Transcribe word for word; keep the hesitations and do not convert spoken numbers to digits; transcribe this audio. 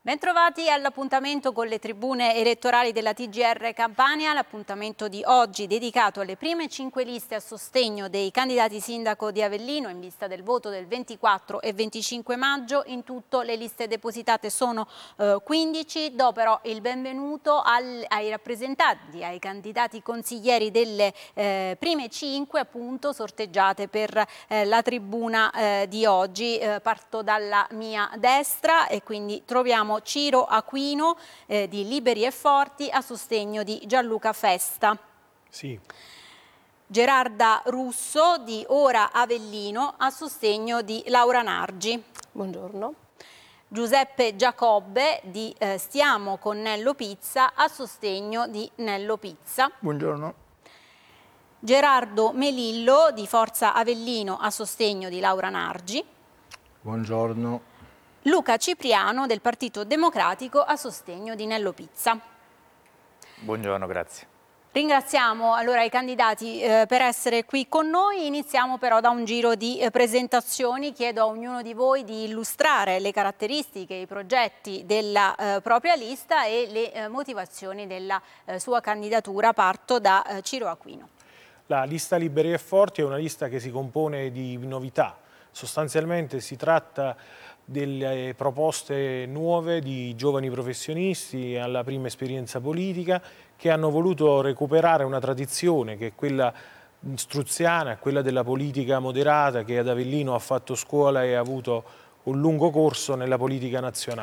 Bentrovati all'appuntamento con le tribune elettorali della T G R Campania, l'appuntamento di oggi dedicato alle prime cinque liste a sostegno dei candidati sindaco di Avellino in vista del voto del ventiquattro e venticinque maggio. In tutto le liste depositate sono eh, quindici. Do però il benvenuto al, ai rappresentanti, ai candidati consiglieri delle eh, prime cinque appunto sorteggiate per eh, la tribuna eh, di oggi. Eh, parto dalla mia destra e quindi troviamo Ciro Aquino eh, di Liberi e Forti a sostegno di Gianluca Festa. Sì. Gerarda Russo di Ora Avellino a sostegno di Laura Nargi. Buongiorno. Giuseppe Giacobbe di eh, Stiamo con Nello Pizza a sostegno di Nello Pizza. Buongiorno. Gerardo Melillo di Forza Avellino a sostegno di Laura Nargi. Buongiorno. Luca Cipriano del Partito Democratico a sostegno di Nello Pizza. Buongiorno, grazie. Ringraziamo allora i candidati eh, per essere qui con noi. Iniziamo però da un giro di eh, presentazioni. Chiedo a ognuno di voi di illustrare le caratteristiche, i progetti della eh, propria lista e le eh, motivazioni della eh, sua candidatura. Parto da eh, Ciro Aquino. La lista Liberi e Forti è una lista che si compone di novità. Sostanzialmente si tratta delle proposte nuove di giovani professionisti alla prima esperienza politica che hanno voluto recuperare una tradizione che è quella struziana, quella della politica moderata che ad Avellino ha fatto scuola e ha avuto un lungo corso nella politica nazionale.